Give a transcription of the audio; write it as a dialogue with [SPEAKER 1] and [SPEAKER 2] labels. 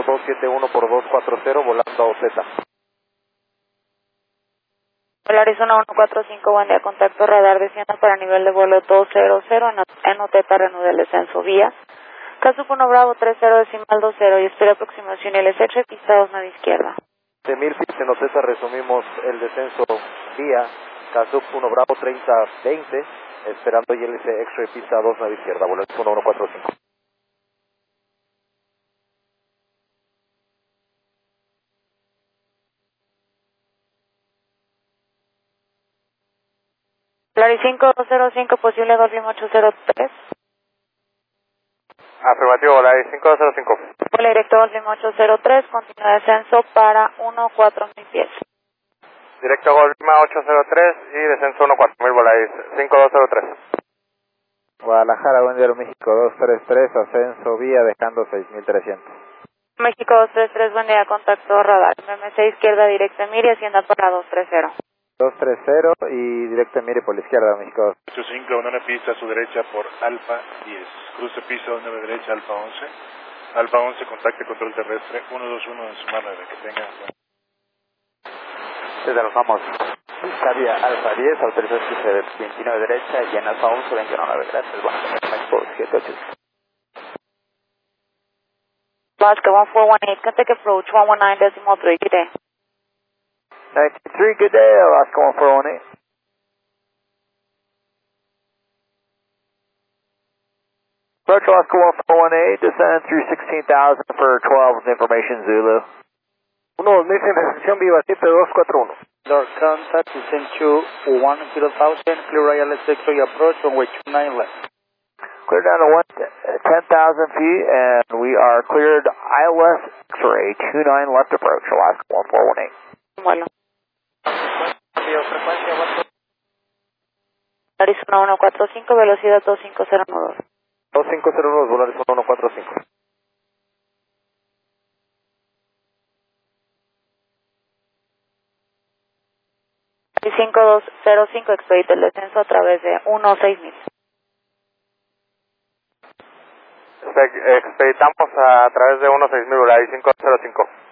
[SPEAKER 1] 271 por 240, volando Z.
[SPEAKER 2] Hola Arizona 145, buen día, contacto radar, descienda para nivel de vuelo 200 en Oteta, reanude el descenso vía. Casup 1 Bravo 30 decimal 20 y espera aproximación LSX, pista 2 nave izquierda.
[SPEAKER 1] De 1000 pies en Oteta resumimos el descenso vía Casup 1 Bravo 3020, esperando ILS X-Ray pista 2 nave izquierda, vuelo 1145.
[SPEAKER 2] Clary 5205, posible Golfim 803.
[SPEAKER 1] Afirmativo, Volaris 5205.
[SPEAKER 2] Vuelo directo Golfim 803, continúa descenso para 14000 pies.
[SPEAKER 1] Directo Golfima 803 y descenso 14000, Volaris 5203. Guadalajara, buen día, Aeroméxico 233, ascenso vía dejando 6300.
[SPEAKER 2] México 233, buen día, contacto radar. MM6 izquierda, directo Miri, hacienda para 230.
[SPEAKER 1] 230 y directo mire por la izquierda, México.
[SPEAKER 3] 85, abandona pista a su derecha por Alfa 10. Cruce pista 9 derecha, Alfa 11. Alfa 11, contacte control terrestre 121 en su mano de que tenga.
[SPEAKER 1] Desde los vamos. Vía Alfa 10, autorización cruce de 29 derecha y en Alfa 11, 29. Gracias, bueno, México 78.
[SPEAKER 2] Alaska 1418, can take approach 119.3, good day.
[SPEAKER 1] 93, good day, Alaska 1418. Approach Alaska 1418, descend through 16,000 for 12 with information Zulu. 1, missing recepción viva 7241.
[SPEAKER 4] North contact, descend to 10,000, clear ILS X-ray approach, runway 29 left.
[SPEAKER 1] Clear down to 10,000 feet, and we are cleared ILS X-ray 29 left approach, Alaska 1418.
[SPEAKER 2] Bueno. Arizona 145, velocidad 2509.
[SPEAKER 1] 2509, Volaris 145.
[SPEAKER 2] Y 5205, expedite el descenso a través de 16000.
[SPEAKER 1] Expeditamos a través de 16000, Volaris 505.